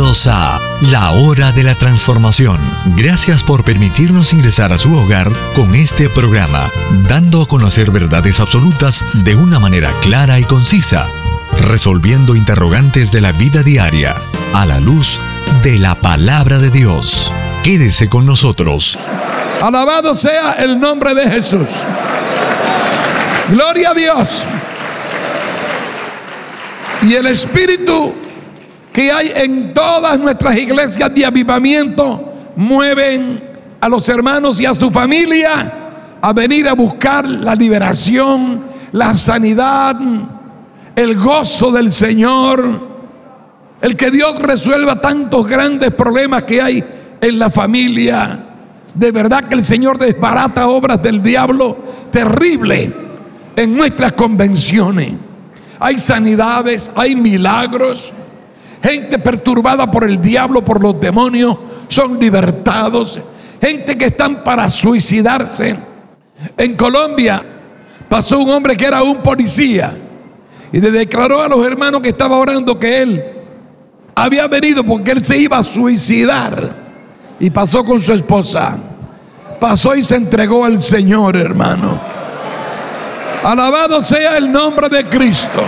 Bienvenidos a La Hora de la Transformación. Gracias por permitirnos ingresar a su hogar con este programa, dando a conocer verdades absolutas de una manera clara y concisa, resolviendo interrogantes de la vida diaria a la luz de la Palabra de Dios. Quédese con nosotros. Alabado sea el nombre de Jesús. Gloria a Dios. Y el espíritu que hay en todas nuestras iglesias de avivamiento mueven a los hermanos y a su familia a venir a buscar la liberación, la sanidad, el gozo del Señor, el que Dios resuelva tantos grandes problemas que hay en la familia. De verdad que el Señor desbarata obras del diablo terrible en nuestras convenciones. Hay sanidades, hay milagros. Gente perturbada por el diablo, por los demonios, son libertados. Gente que están para suicidarse. En Colombia pasó un hombre que era un policía y le declaró a los hermanos que estaba orando que él había venido porque él se iba a suicidar. Y pasó con su esposa. Pasó y se entregó al Señor, hermano. Alabado sea el nombre de Cristo.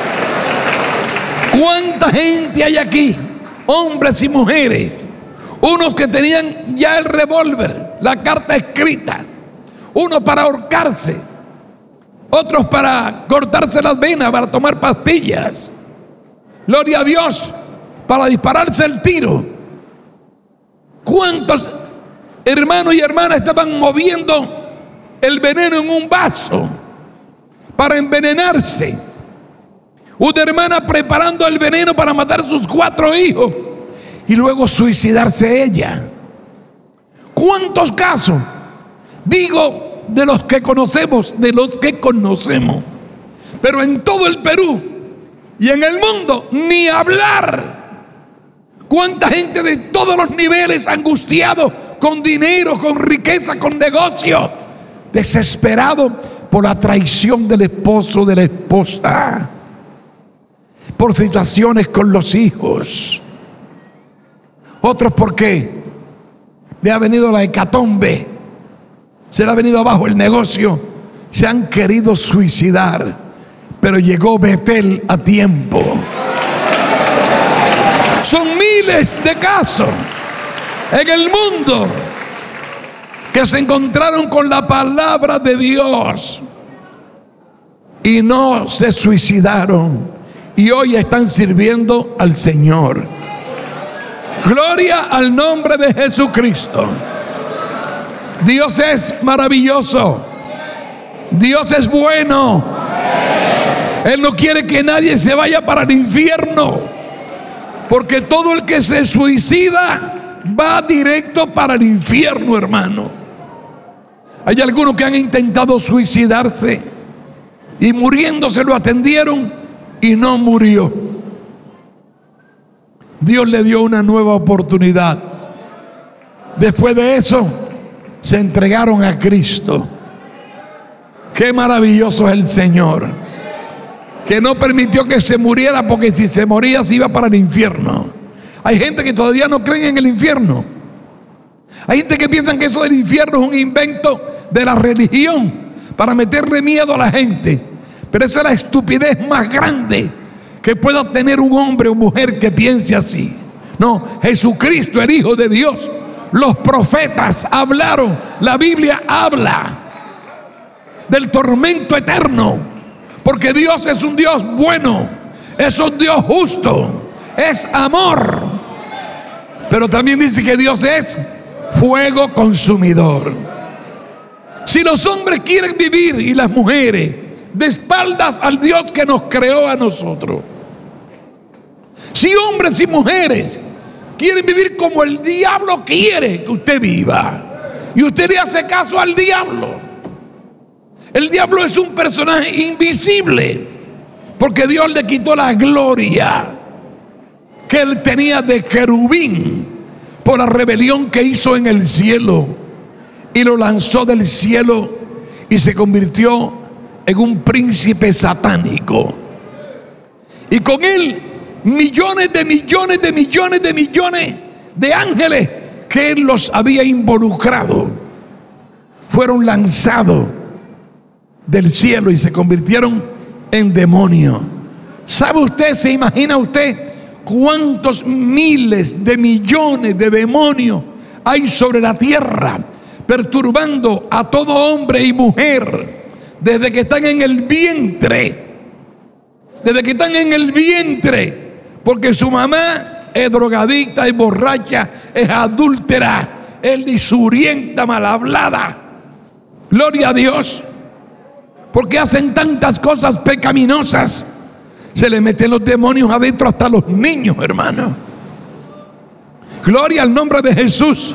¿Cuánta gente hay aquí? Hombres y mujeres. Unos que tenían ya el revólver, la carta escrita. Unos para ahorcarse. Otros para cortarse las venas, para tomar pastillas. Gloria a Dios, para dispararse el tiro. ¿Cuántos hermanos y hermanas estaban moviendo el veneno en un vaso para envenenarse? Una hermana preparando el veneno para matar a sus 4 hijos y luego suicidarse ella. ¿Cuántos casos? Digo, de los que conocemos, pero en todo el Perú y en el mundo ni hablar. ¿Cuánta gente de todos los niveles angustiado con dinero, con riqueza, con negocio, desesperado por la traición del esposo, de la esposa, por situaciones con los hijos? Otros porque le ha venido la hecatombe, se le ha venido abajo el negocio, se han querido suicidar, pero llegó Betel a tiempo. Son miles de casos en el mundo que se encontraron con la palabra de Dios y no se suicidaron, y hoy están sirviendo al Señor. Gloria al nombre de Jesucristo. Dios es maravilloso. Dios es bueno. Él no quiere que nadie se vaya para el infierno, porque todo el que se suicida va directo para el infierno, hermano. Hay algunos que han intentado suicidarse y muriéndose lo atendieron y no murió. Dios le dio una nueva oportunidad. Después de eso se entregaron a Cristo. Qué maravilloso es el Señor, que no permitió que se muriera, porque si se moría se iba para el infierno. Hay gente que todavía no cree en el infierno. Hay gente que piensa que eso del infierno es un invento de la religión para meterle miedo a la gente. Pero esa es la estupidez más grande que pueda tener un hombre o mujer que piense así. No, Jesucristo, el Hijo de Dios, los profetas hablaron, la Biblia habla del tormento eterno, porque Dios es un Dios bueno, es un Dios justo, es amor. Pero también dice que Dios es fuego consumidor. Si los hombres quieren vivir y las mujeres de espaldas al Dios que nos creó a nosotros, si hombres y mujeres quieren vivir como el diablo quiere que usted viva, y usted le hace caso al diablo, el diablo es un personaje invisible, porque Dios le quitó la gloria que él tenía de querubín por la rebelión que hizo en el cielo, y lo lanzó del cielo y se convirtió en un príncipe satánico. Y con él millones de millones de millones de millones de ángeles que Él los había involucrado fueron lanzados del cielo y se convirtieron en demonios. ¿Sabe usted, se imagina usted cuántos miles de millones de demonios hay sobre la tierra, perturbando a todo hombre y mujer desde que están en el vientre? Desde que están en el vientre, porque su mamá es drogadicta, es borracha, es adúltera, es lisurienta, mal hablada. Gloria a Dios. Porque hacen tantas cosas pecaminosas. Se le meten los demonios adentro hasta los niños, hermano. Gloria al nombre de Jesús.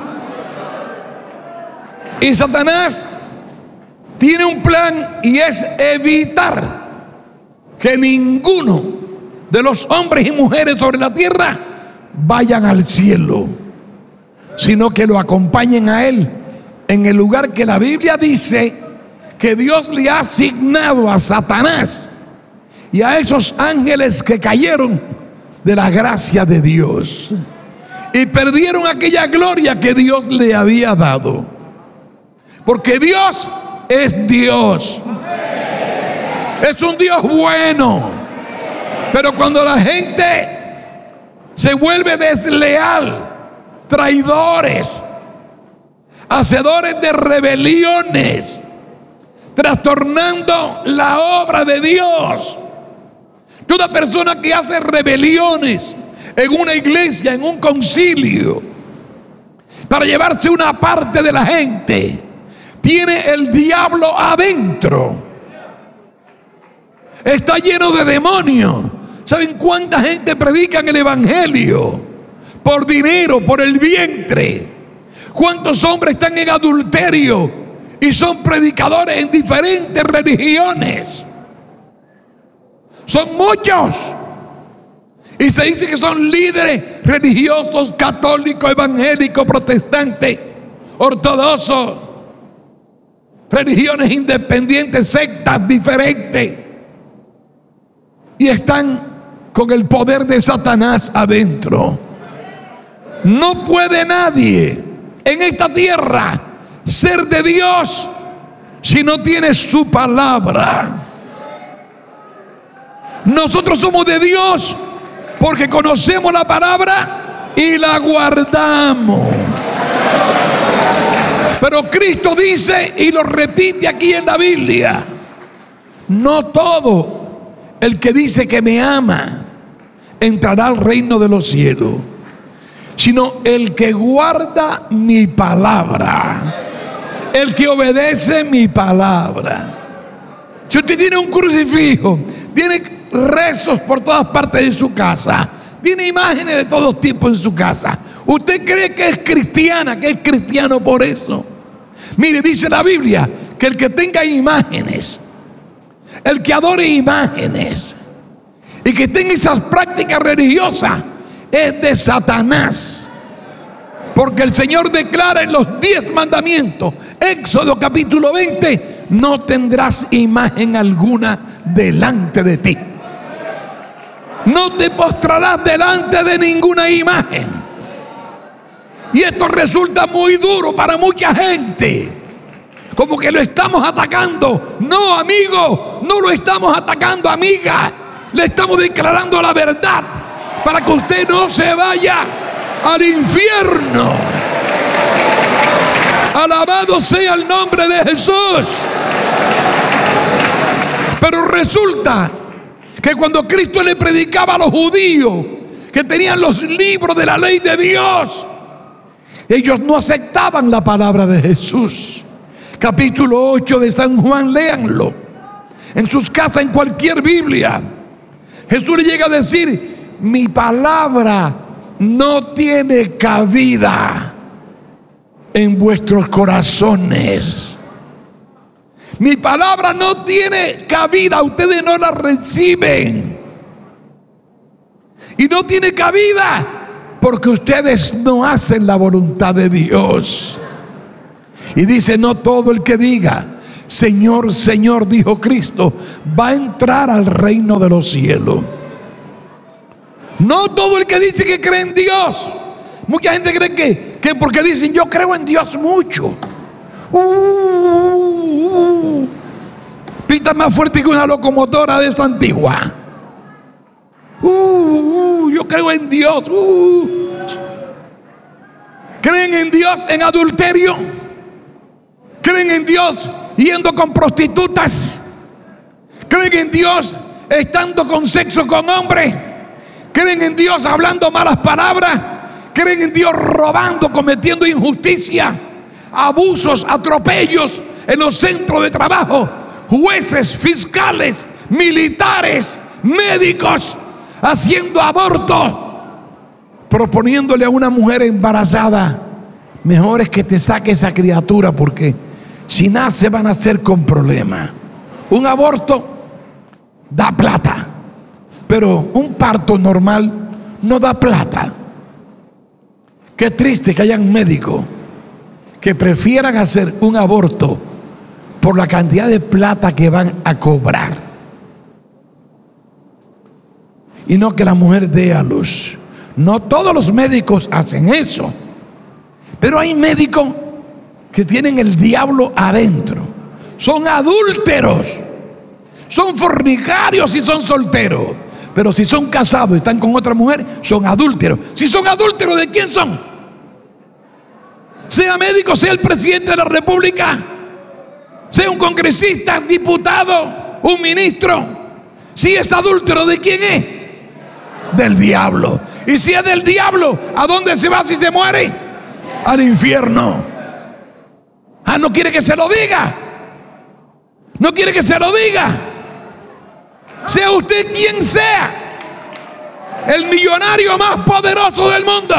Y Satanás tiene un plan, y es evitar que ninguno de los hombres y mujeres sobre la tierra vayan al cielo, sino que lo acompañen a Él en el lugar que la Biblia dice que Dios le ha asignado a Satanás y a esos ángeles que cayeron de la gracia de Dios y perdieron aquella gloria que Dios le había dado. Porque Dios es Dios. Es un Dios bueno. Pero cuando la gente se vuelve desleal, traidores, hacedores de rebeliones, trastornando la obra de Dios. Toda persona que hace rebeliones en una iglesia, en un concilio, para llevarse una parte de la gente, tiene el diablo adentro. Está lleno de demonios. ¿Saben cuánta gente predica en el evangelio? Por dinero, por el vientre. ¿Cuántos hombres están en adulterio y son predicadores en diferentes religiones? Son muchos. Y se dice que son líderes religiosos, católicos, evangélicos, protestantes, ortodoxos, religiones independientes, sectas diferentes. Y están con el poder de Satanás adentro. No puede nadie en esta tierra ser de Dios si no tiene su palabra. Nosotros somos de Dios porque conocemos la palabra y la guardamos. Pero Cristo dice, y lo repite aquí en la Biblia, no todo el que dice que me ama entrará al reino de los cielos, sino el que guarda mi palabra, el que obedece mi palabra. Si usted tiene un crucifijo, tiene rezos por todas partes de su casa, tiene imágenes de todo tipo en su casa, ¿usted cree que es cristiana, que es cristiano por eso? Mire, dice la Biblia que el que tenga imágenes, el que adore imágenes y que tenga esas prácticas religiosas es de Satanás. Porque el Señor declara en los 10 mandamientos, Éxodo capítulo 20, no tendrás imagen alguna delante de ti. No te postrarás delante de ninguna imagen. Y esto resulta muy duro para mucha gente. Como que lo estamos atacando. No, amigo, no lo estamos atacando, amiga. Le estamos declarando la verdad para que usted no se vaya al infierno. Alabado sea el nombre de Jesús. Pero resulta que cuando Cristo le predicaba a los judíos que tenían los libros de la ley de Dios, ellos no aceptaban la palabra de Jesús. Capítulo 8 de San Juan, léanlo en sus casas, en cualquier Biblia. Jesús le llega a decir: mi palabra no tiene cabida en vuestros corazones. Mi palabra no tiene cabida, ustedes no la reciben. Y no tiene cabida porque ustedes no hacen la voluntad de Dios. Y dice: no todo el que diga Señor, Señor, dijo Cristo, va a entrar al reino de los cielos. No todo el que dice que cree en Dios. Mucha gente cree que porque dicen yo creo en Dios mucho. Pita más fuerte que una locomotora de esa antigua. Yo creo en Dios. ¿Creen en Dios en adulterio? ¿Creen en Dios yendo con prostitutas? ¿Creen en Dios estando con sexo con hombres? ¿Creen en Dios hablando malas palabras? ¿Creen en Dios robando, cometiendo injusticia, abusos, atropellos en los centros de trabajo? Jueces, fiscales, militares, médicos haciendo abortos, proponiéndole a una mujer embarazada: mejor es que te saque esa criatura, porque si nace van a ser con problemas. Un aborto da plata, pero un parto normal no da plata. Qué triste que hayan médicos que prefieran hacer un aborto por la cantidad de plata que van a cobrar, y no que la mujer dé a luz. No todos los médicos hacen eso, pero hay médicos que tienen el diablo adentro. Son adúlteros, son fornicarios si son solteros, pero si son casados y están con otra mujer, son adúlteros. Si son adúlteros, ¿de quién son? Sea médico, sea el presidente de la república, sea un congresista, diputado, un ministro. Si es adúltero, ¿de quién es? Del diablo. Y si es del diablo, ¿a dónde se va si se muere? Al infierno. ¿No quiere que se lo diga? ¿No quiere que se lo diga? Sea usted quien sea, el millonario más poderoso del mundo,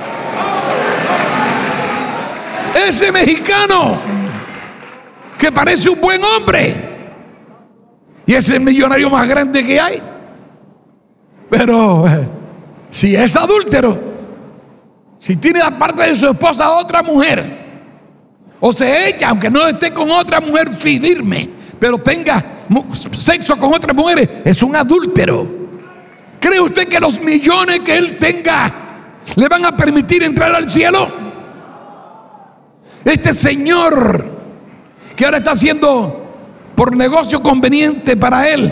ese mexicano que parece un buen hombre y es el millonario más grande que hay, pero si es adúltero, si tiene aparte de su esposa a otra mujer, o se echa, aunque no esté con otra mujer firme, pero tenga sexo con otras mujeres, es un adúltero. ¿Cree usted que los millones que él tenga le van a permitir entrar al cielo? Este señor que ahora está haciendo por negocio conveniente para él,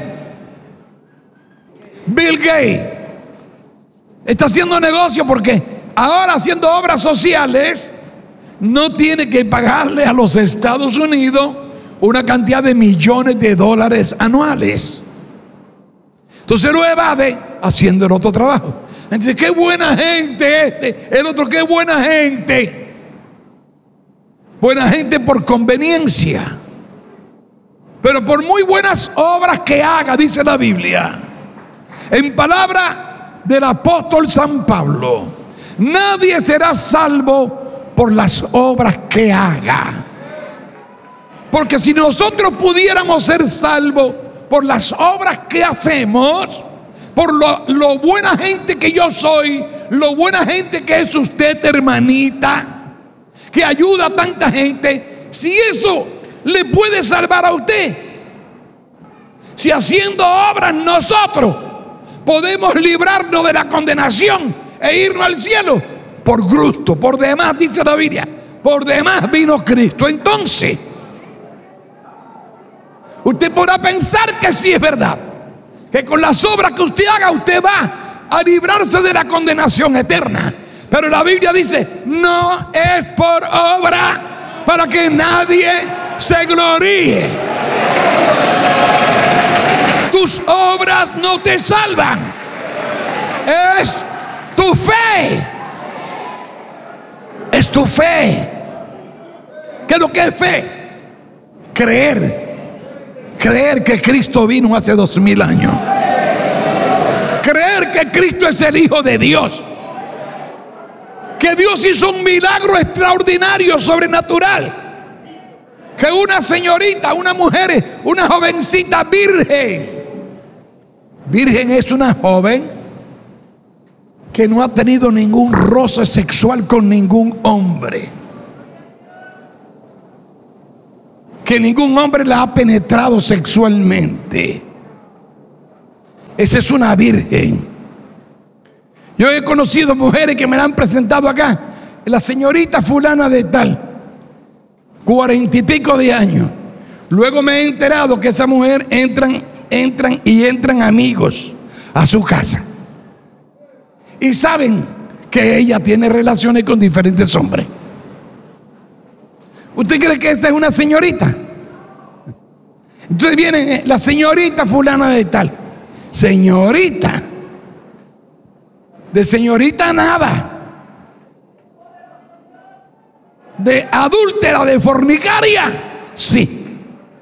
Bill Gates, está haciendo negocio porque ahora, haciendo obras sociales, no tiene que pagarle a los Estados Unidos una cantidad de millones de dólares anuales. Entonces lo evade haciendo el otro trabajo. Entonces, qué buena gente el otro, qué buena gente. Buena gente por conveniencia. Pero por muy buenas obras que haga, dice la Biblia, en palabra del apóstol San Pablo, nadie será salvo por las obras que haga. Porque si nosotros pudiéramos ser salvos por las obras que hacemos, por lo buena gente que yo soy, lo buena gente que es usted, hermanita, que ayuda a tanta gente, si eso le puede salvar a usted, si haciendo obras nosotros podemos librarnos de la condenación e irnos al cielo, por gusto, por demás, dice la Biblia, por demás vino Cristo. Entonces, usted podrá pensar que sí es verdad, que con las obras que usted haga, usted va a librarse de la condenación eterna. Pero la Biblia dice, no es por obra para que nadie se gloríe. Tus obras no te salvan, es tu fe. Es tu fe. ¿Qué es lo que es fe? Creer que Cristo vino hace 2000 años. Creer que Cristo es el Hijo de Dios. Que Dios hizo un milagro extraordinario, sobrenatural. Que una señorita, una mujer, una jovencita virgen. Virgen es una joven que no ha tenido ningún roce sexual con ningún hombre, que ningún hombre la ha penetrado sexualmente. Esa es una virgen. Yo he conocido mujeres que me la han presentado acá. La señorita fulana de tal, 40 y pico de años. Luego me he enterado que esa mujer entran amigos a su casa. Y saben que ella tiene relaciones con diferentes hombres. ¿Usted cree que esa es una señorita? Entonces viene la señorita fulana de tal. Señorita. De señorita nada. De adúltera, de fornicaria, sí.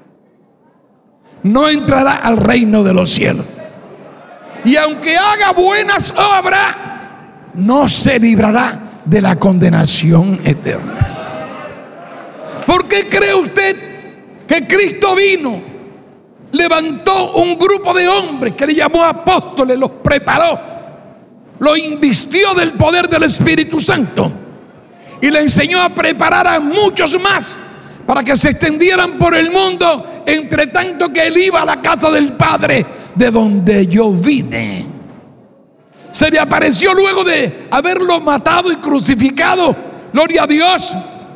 No entrará al reino de los cielos. Y aunque haga buenas obras, no se librará de la condenación eterna. ¿Por qué cree usted que Cristo vino, levantó un grupo de hombres que le llamó apóstoles, los preparó, los invistió del poder del Espíritu Santo y le enseñó a preparar a muchos más para que se extendieran por el mundo, entre tanto que él iba a la casa del Padre, de donde yo vine? Se le apareció luego de haberlo matado y crucificado, gloria a Dios.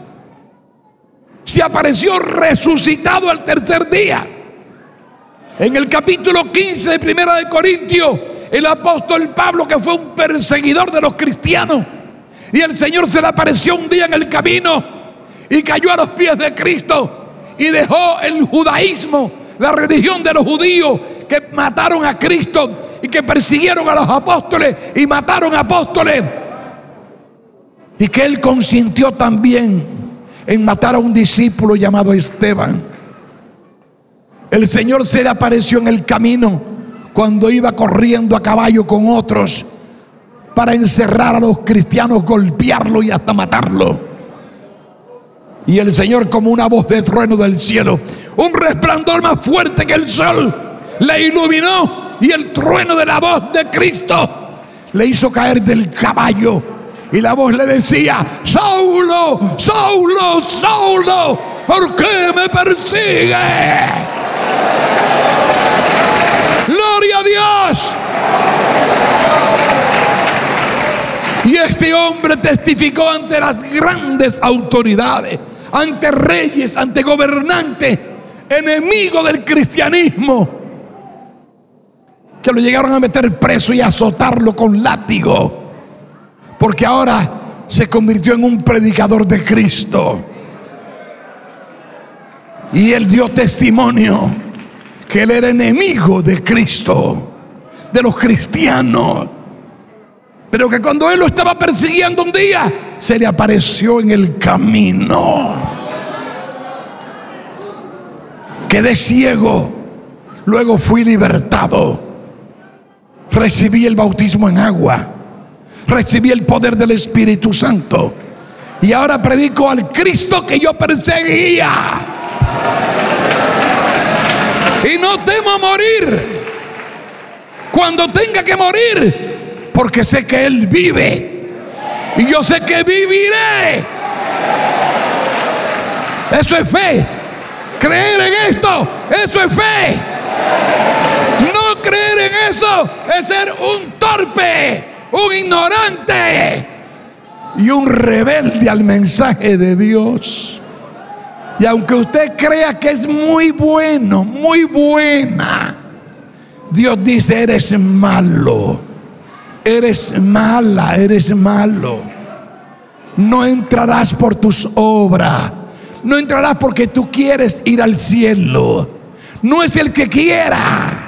Se apareció resucitado al tercer día. En el capítulo 15 de 1 de Corintios, el apóstol Pablo, que fue un perseguidor de los cristianos, y el Señor se le apareció un día en el camino y cayó a los pies de Cristo y dejó el judaísmo, la religión de los judíos que mataron a Cristo y que persiguieron a los apóstoles y mataron apóstoles, y que él consintió también en matar a un discípulo llamado Esteban. El Señor se le apareció en el camino cuando iba corriendo a caballo con otros para encerrar a los cristianos, golpearlo y hasta matarlo. Y el Señor, como una voz de trueno del cielo, un resplandor más fuerte que el sol, le iluminó, y el trueno de la voz de Cristo le hizo caer del caballo. Y la voz le decía: Saulo, Saulo, Saulo, ¿por qué me persigue? ¡Gloria a Dios! Y este hombre testificó ante las grandes autoridades, ante reyes, ante gobernantes, enemigos del cristianismo, que lo llegaron a meter preso y a azotarlo con látigo, porque ahora se convirtió en un predicador de Cristo. Y él dio testimonio que él era enemigo de Cristo, de los cristianos, pero que cuando él lo estaba persiguiendo un día, se le apareció en el camino. Quedé ciego, luego fui libertado, recibí el bautismo en agua, recibí el poder del Espíritu Santo, y ahora predico al Cristo que yo perseguía. Y no temo morir cuando tenga que morir, porque sé que Él vive y yo sé que viviré. Eso es fe. Creer en esto, eso es fe. No creer en eso es ser un torpe, un ignorante y un rebelde al mensaje de Dios. Y aunque usted crea que es muy bueno, muy buena, Dios dice: eres malo, eres mala, eres malo. No entrarás por tus obras, no entrarás porque tú quieres ir al cielo. No es el que quiera,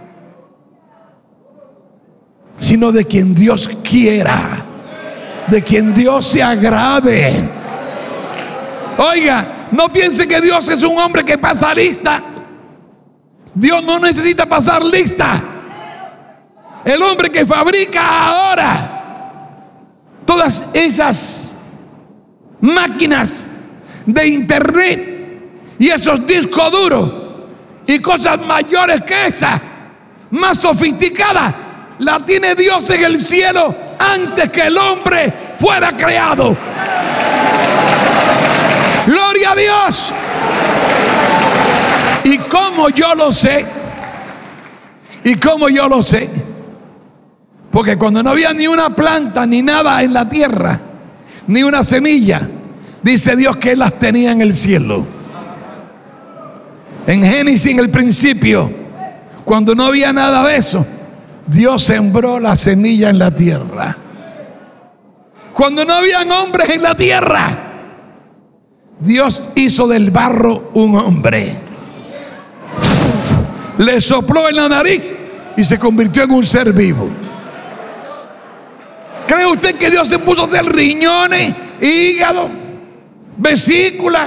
sino de quien Dios quiera, de quien Dios se agrade. Oiga, no piense que Dios es un hombre que pasa lista. Dios no necesita pasar lista. El hombre que fabrica ahora todas esas máquinas de internet y esos discos duros y cosas mayores que esas, más sofisticadas, la tiene Dios en el cielo antes que el hombre fuera creado. ¡Gloria a Dios! ¿Y cómo yo lo sé? ¿Y cómo yo lo sé? Porque cuando no había ni una planta ni nada en la tierra, ni una semilla, dice Dios que Él las tenía en el cielo. En Génesis, en el principio, cuando no había nada de eso, Dios sembró la semilla en la tierra. Cuando no habían hombres en la tierra, Dios hizo del barro un hombre. Le sopló en la nariz y se convirtió en un ser vivo. ¿Cree usted que Dios se puso a hacer riñones, hígado, vesícula,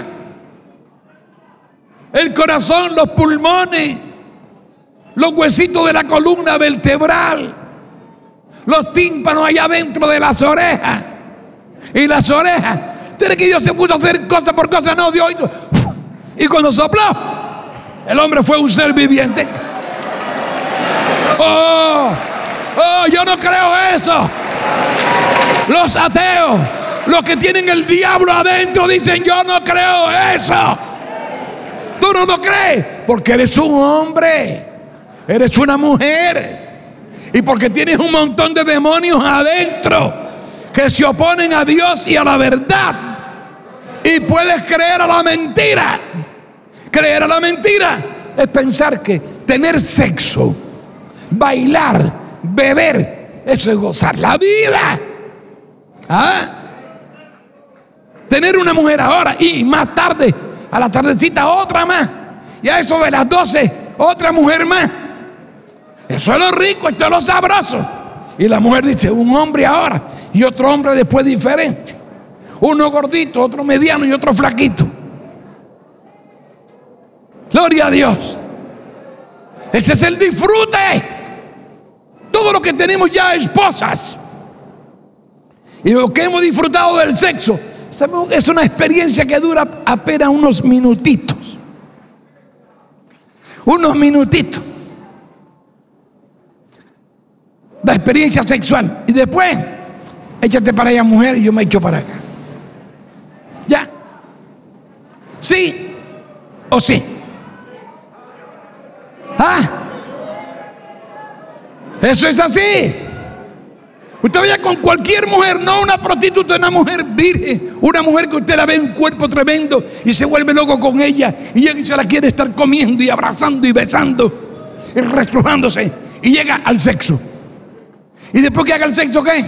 el corazón, los pulmones, los huesitos de la columna vertebral, los tímpanos allá dentro de las orejas? Y las orejas, ¿tiene que Dios se puso a hacer cosa por cosa? No, Dios hizo. Y cuando sopló, el hombre fue un ser viviente. Oh, yo no creo eso. Los ateos, los que tienen el diablo adentro, dicen: yo no creo eso. Tú no lo crees porque eres un hombre, eres una mujer, y porque tienes un montón de demonios adentro que se oponen a Dios y a la verdad. Y puedes creer a la mentira. Creer a la mentira es pensar que tener sexo, bailar, beber, eso es gozar la vida. Tener una mujer ahora y más tarde, a la tardecita, otra más, y a eso de las 12 otra mujer más. Eso es lo rico, esto es lo sabroso. Y la mujer dice: un hombre ahora y otro hombre después diferente, uno gordito, otro mediano y otro flaquito. Gloria a Dios. Ese es el disfrute. Todo lo que tenemos ya, esposas, y lo que hemos disfrutado del sexo, es una experiencia que dura apenas unos minutitos. Unos minutitos. La experiencia sexual. Y después, échate para allá, mujer, y yo me echo para acá. ¿Ya? ¿Sí o sí? Eso es así. Usted vaya con cualquier mujer, no una prostituta, una mujer virgen, una mujer que usted la ve un cuerpo tremendo y se vuelve loco con ella, y llega y se la quiere estar comiendo y abrazando y besando y restregándose, y llega al sexo. Y después que haga el sexo, ¿qué?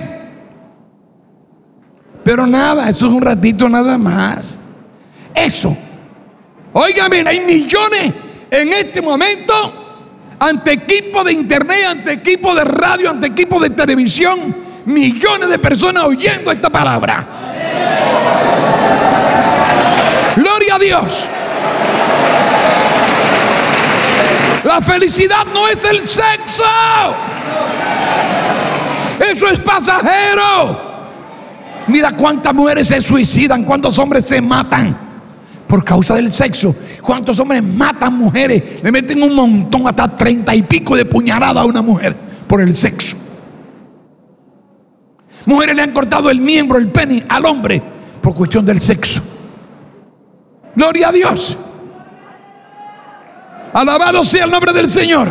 Pero nada, eso es un ratito nada más. Eso. Óigame, hay millones en este momento, ante equipos de internet, ante equipos de radio, ante equipos de televisión, millones de personas oyendo esta palabra. Gloria a Dios. La felicidad no es el sexo. Eso es pasajero. Mira cuántas mujeres se suicidan, cuántos hombres se matan por causa del sexo. Cuántos hombres matan mujeres, le meten un montón, hasta 30 y pico de puñalada a una mujer por el sexo. Mujeres le han cortado el miembro, el pene al hombre por cuestión del sexo. Gloria a Dios. Alabado sea el nombre del Señor.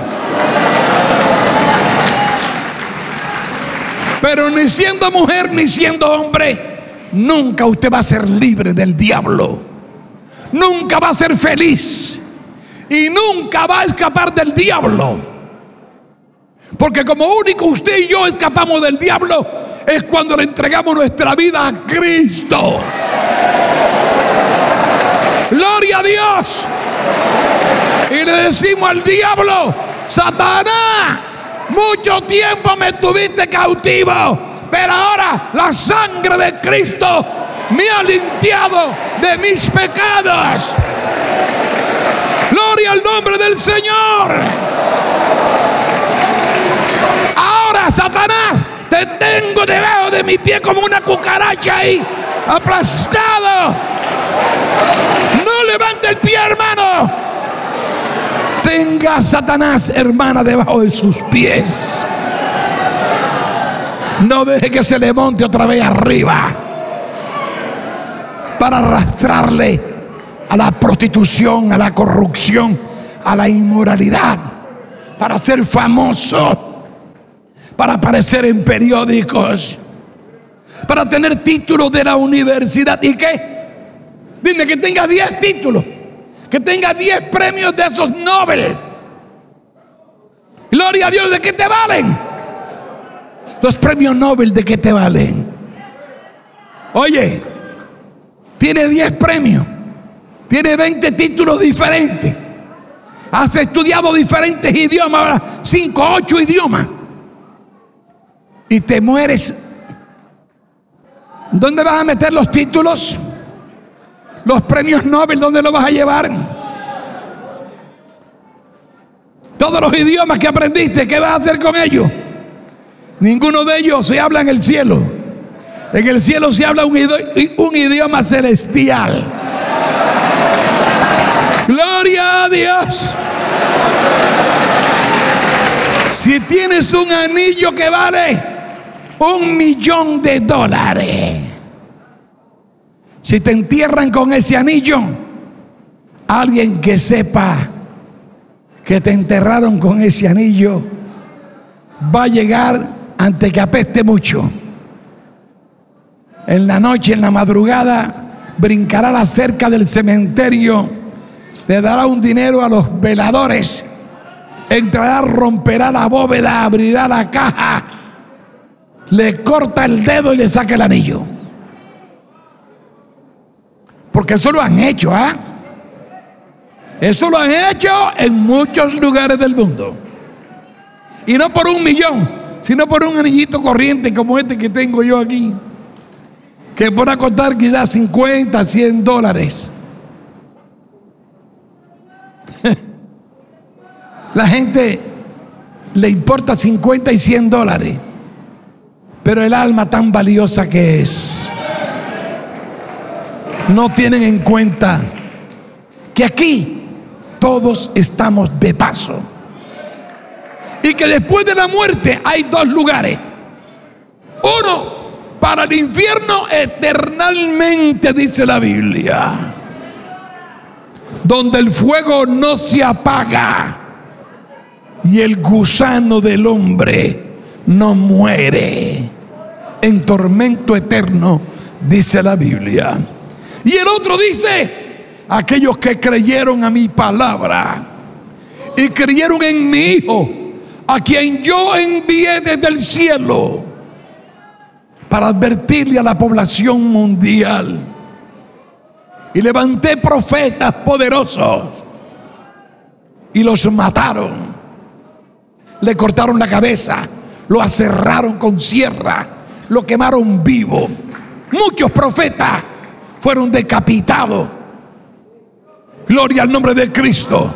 Pero ni siendo mujer ni siendo hombre, nunca usted va a ser libre del diablo. Nunca va a ser feliz y nunca va a escapar del diablo. Porque como único usted y yo escapamos del diablo es cuando le entregamos nuestra vida a Cristo. Gloria a Dios. Y le decimos al diablo: Satanás, mucho tiempo me tuviste cautivo, pero ahora la sangre de Cristo me ha limpiado de mis pecados. Gloria al nombre del Señor. Ahora, Satanás, te tengo debajo de mi pie como una cucaracha ahí, aplastado. No levante el pie, hermano. Tenga a Satanás, hermana, debajo de sus pies. No deje que se le monte otra vez arriba para arrastrarle a la prostitución, a la corrupción, a la inmoralidad, para ser famoso, para aparecer en periódicos, para tener títulos de la universidad. ¿Y qué? Dime, que tenga 10 títulos, que tenga 10 premios de esos Nobel. Gloria a Dios, ¿de qué te valen? Los premios Nobel, ¿de qué te valen? Oye, tiene 10 premios, tiene 20 títulos diferentes, has estudiado diferentes idiomas, 5, 8 idiomas, y te mueres. ¿Dónde vas a meter los títulos? Los premios Nobel, ¿dónde los vas a llevar? Todos los idiomas que aprendiste, ¿qué vas a hacer con ellos? Ninguno de ellos se habla en el cielo. En el cielo se habla un idioma celestial. Gloria a Dios. Si tienes un anillo que vale $1,000,000, si te entierran con ese anillo, alguien que sepa que te enterraron con ese anillo va a llegar antes que apeste mucho. En la noche, en la madrugada, brincará la cerca del cementerio, le dará un dinero a los veladores, entrará, romperá la bóveda, abrirá la caja, le corta el dedo y le saca el anillo. Porque eso lo han hecho, ¿ah? Eso lo han hecho en muchos lugares del mundo. Y no por 1,000,000, sino por un anillito corriente como este que tengo yo aquí, que podrá costar quizás $50, $100. La gente le importa 50 y $100, pero el alma tan valiosa que es, no tienen en cuenta que aquí todos estamos de paso y que después de la muerte hay 2 lugares. Uno, para el infierno eternamente, dice la Biblia, donde el fuego no se apaga y el gusano del hombre no muere, en tormento eterno, dice la Biblia. Y el otro dice, aquellos que creyeron a mi palabra y creyeron en mi Hijo, a quien yo envié desde el cielo para advertirle a la población mundial. Y levanté profetas poderosos y los mataron. Le cortaron la cabeza, lo aserraron con sierra, lo quemaron vivo. Muchos profetas fueron decapitados. Gloria al nombre de Cristo.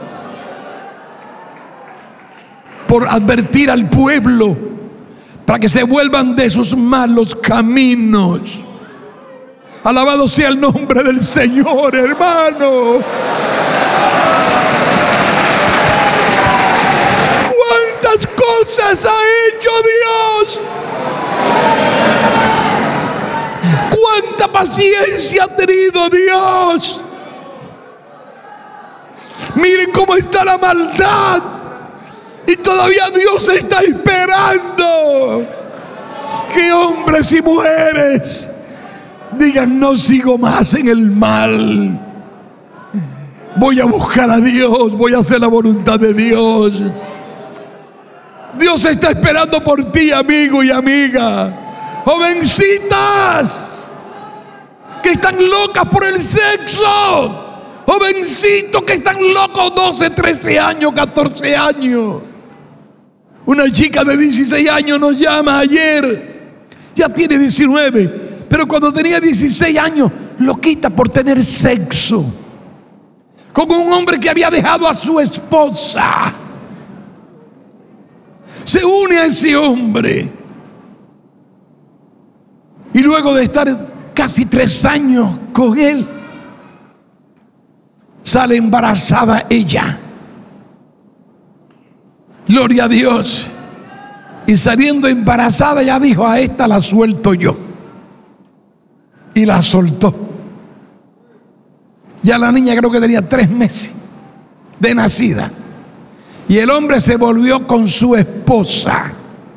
Por advertir al pueblo para que se vuelvan de sus malos caminos. Alabado sea el nombre del Señor, hermano. ¿Cuántas cosas ha hecho Dios? ¿Cuánta paciencia ha tenido Dios? Miren cómo está la maldad. Y todavía Dios está esperando que hombres y mujeres digan: no sigo más en el mal, voy a buscar a Dios, voy a hacer la voluntad de Dios. Dios está esperando por ti, amigo y amiga. Jovencitas que están locas por el sexo, jovencitos que están locos, 12, 13 años, 14 años. Una chica de 16 años nos llama ayer, ya tiene 19, pero cuando tenía 16 años, loquita por tener sexo con un hombre que había dejado a su esposa. Se une a ese hombre y luego de estar casi 3 años con él, sale embarazada ella. Gloria a Dios. Y saliendo embarazada, ya dijo: a esta la suelto yo. Y la soltó. Ya la niña creo que tenía 3 meses de nacida. Y el hombre se volvió con su esposa.